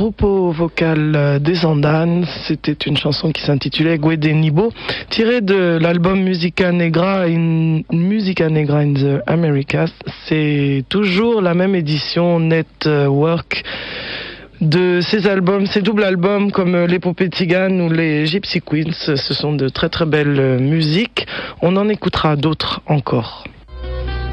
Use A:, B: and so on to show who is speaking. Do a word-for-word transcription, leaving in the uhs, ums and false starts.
A: Grupo Vocal des Andanes. C'était une chanson qui s'intitulait Guede Nibo, tirée de l'album Musica Negra in, Musica Negra in the Americas. C'est toujours la même édition Network de ces albums, ces doubles albums comme l'Épopée Tzigane ou les Gypsy Queens. Ce sont de très très belles musiques. On en écoutera d'autres encore.